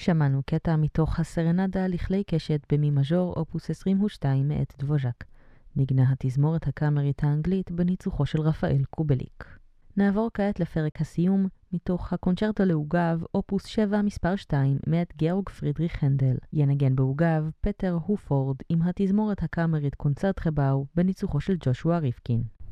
שמענו קטע מתוך הסרנדה לכלי קשת במי מז'ור אופוס 22 מאת דבוז'ק. נגנה התזמורת הקאמרית האנגלית בניצוחו של רפאל קובליק. נעבור כעת לפרק הסיום מתוך הקונצ'רטו לעוגב אופוס 7 מספר 2 מאת גאורג פרידריך הנדל. ינגן בעוגב פטר הופורד עם התזמורת הקאמרית קונצרט חבאו בניצוחו של ג'ושוע ריפקין.